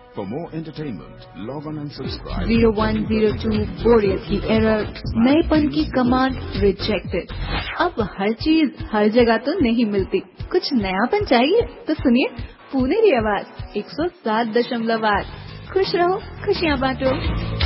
For more entertainment, log on and subscribe. 0102 बोरियत की error, नएपन की कमांड रिजेक्टेड। अब हर चीज हर जगह तो नहीं मिलती, कुछ नयापन चाहिए तो सुनिए पुनेरी आवाज 107.8। खुश रहो, खुशियाँ बांटो।